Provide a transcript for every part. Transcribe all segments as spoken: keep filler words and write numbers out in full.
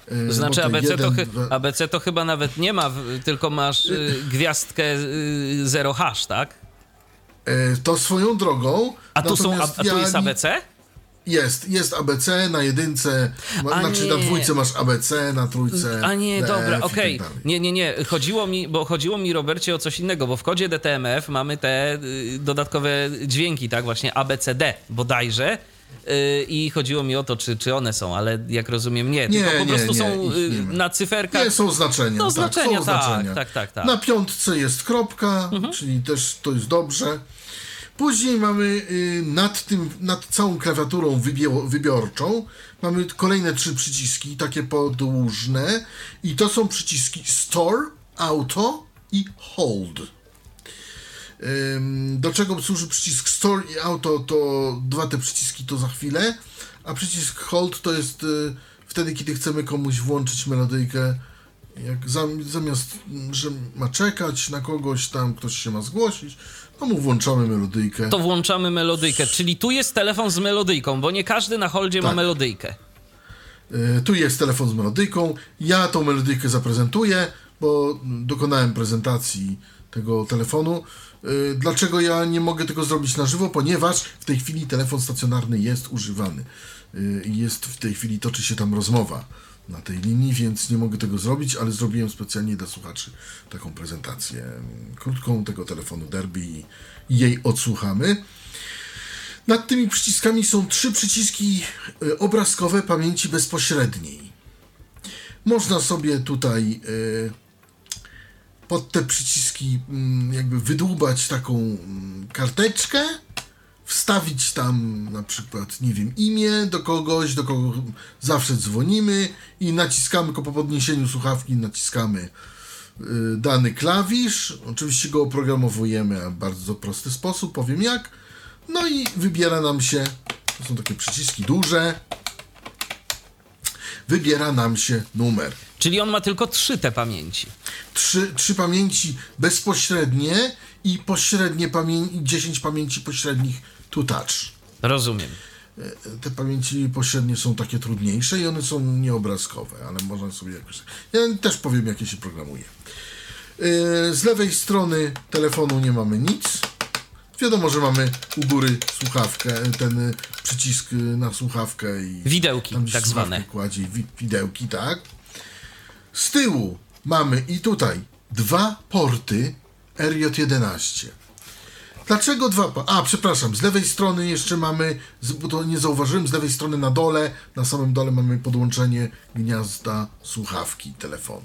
To znaczy A B C, jeden, to chy- dwa... A B C to chyba nawet nie ma, tylko masz y, gwiazdkę y, zero hash, tak? To swoją drogą. A tu, są, a, a tu ja jest A B C? Jest, jest A B C na jedynce, ma, znaczy nie. na dwójce masz A B C, na trójce A nie, D F dobra, i okej. tak dalej. Nie, nie, nie, chodziło mi, bo chodziło mi, Robercie, o coś innego, bo w kodzie D T M F mamy te y, dodatkowe dźwięki, tak, właśnie A B C D bodajże. Y, I chodziło mi o to, czy, czy one są, ale jak rozumiem nie, Nie, tylko po nie, prostu nie, są ich nie y, ma. na cyferkach. Nie, są znaczenia. No, tak, znaczenia, są tak, znaczenia. tak, tak, tak. Na piątce jest kropka, mhm. czyli też to jest dobrze. Później mamy y, nad tym, nad całą klawiaturą wybio- wybiorczą mamy kolejne trzy przyciski, takie podłużne, i to są przyciski Store, Auto i Hold. Ym, do czego służy przycisk Store i Auto, to dwa te przyciski to za chwilę, a przycisk Hold to jest y, wtedy, kiedy chcemy komuś włączyć melodyjkę, jak zam, zamiast, że ma czekać na kogoś, tam ktoś się ma zgłosić, no mu włączamy melodyjkę. To włączamy melodyjkę, czyli tu jest telefon z melodyjką, bo nie każdy na holdzie tak. ma melodyjkę. Y, tu jest telefon z melodyjką, ja tą melodyjkę zaprezentuję, bo dokonałem prezentacji tego telefonu. Y, dlaczego ja nie mogę tego zrobić na żywo? Ponieważ w tej chwili telefon stacjonarny jest używany. Y, jest w tej chwili, toczy się tam rozmowa na tej linii, więc nie mogę tego zrobić, ale zrobiłem specjalnie dla słuchaczy taką prezentację krótką tego telefonu Derby i jej odsłuchamy. Nad tymi przyciskami są trzy przyciski obrazkowe pamięci bezpośredniej. Można sobie tutaj pod te przyciski jakby wydłubać taką karteczkę, wstawić tam na przykład, nie wiem, imię do kogoś, do kogo zawsze dzwonimy i naciskamy go po podniesieniu słuchawki, naciskamy y, dany klawisz. Oczywiście go oprogramowujemy w bardzo prosty sposób, powiem jak. No i wybiera nam się, to są takie przyciski duże, wybiera nam się numer. Czyli on ma tylko trzy te pamięci. Trzy, trzy pamięci bezpośrednie i pośrednie pamięci, dziesięć pamięci pośrednich to touch. Rozumiem. Te pamięci pośrednie są takie trudniejsze i one są nieobrazkowe, ale można sobie jakoś... Ja też powiem, jakie się programuje. Z lewej strony telefonu nie mamy nic. Wiadomo, że mamy u góry słuchawkę, ten przycisk na słuchawkę i... Widełki, tam tak zwane. Kładzie wi- widełki, tak. Z tyłu mamy i tutaj dwa porty R J jedenaście. Dlaczego dwa? A, przepraszam, z lewej strony jeszcze mamy, bo to nie zauważyłem, z lewej strony na dole, na samym dole mamy podłączenie gniazda słuchawki telefonu.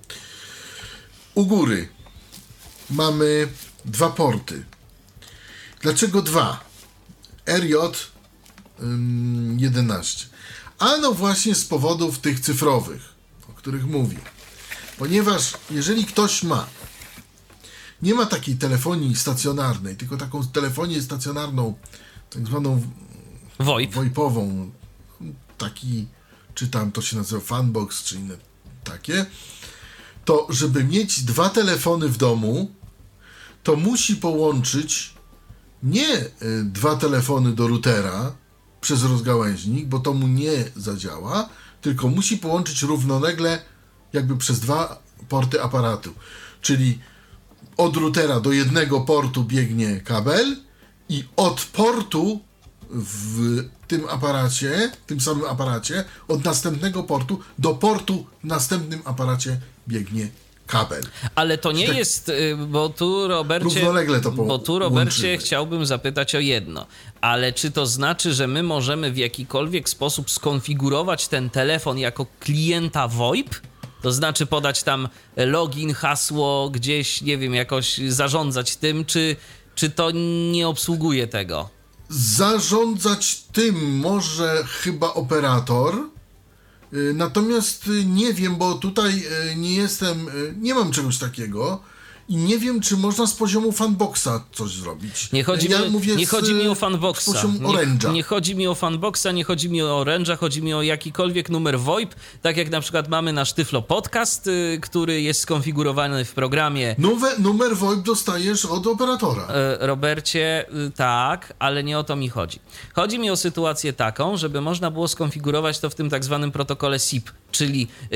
U góry mamy dwa porty. Dlaczego dwa? R J jedenaście. A no właśnie z powodów tych cyfrowych, o których mówię. Ponieważ jeżeli ktoś ma nie ma takiej telefonii stacjonarnej, tylko taką telefonię stacjonarną, tak zwaną VoIP. VoIPową, taki, czy tam to się nazywa Funbox, czy inne takie, to żeby mieć dwa telefony w domu, to musi połączyć nie y, dwa telefony do routera przez rozgałęźnik, bo to mu nie zadziała, tylko musi połączyć równolegle jakby przez dwa porty aparatu, czyli od routera do jednego portu biegnie kabel i od portu w tym aparacie, w tym samym aparacie, od następnego portu do portu w następnym aparacie biegnie kabel. Ale to nie tak jest, bo tu Robercie, równolegle to bo tu Robercie łączymy. Chciałbym zapytać o jedno, ale czy to znaczy, że my możemy w jakikolwiek sposób skonfigurować ten telefon jako klienta VoIP? To znaczy podać tam login, hasło, gdzieś, nie wiem, jakoś zarządzać tym, czy, czy to nie obsługuje tego? Zarządzać tym może chyba operator, natomiast nie wiem, bo tutaj nie jestem, nie mam czegoś takiego i nie wiem, czy można z poziomu Funboxa coś zrobić. Nie chodzi, ja mi, mówię nie z, chodzi mi o Funboxa. z poziomu nie, Orange'a. nie chodzi mi o Funboxa, nie chodzi mi o Orange'a, chodzi mi o jakikolwiek numer VoIP, tak jak na przykład mamy nasz Tyflo Podcast, y, który jest skonfigurowany w programie. Nowe, numer VoIP dostajesz od operatora. Y, Robercie, y, tak, ale nie o to mi chodzi. Chodzi mi o sytuację taką, żeby można było skonfigurować to w tym tak zwanym protokole S I P, czyli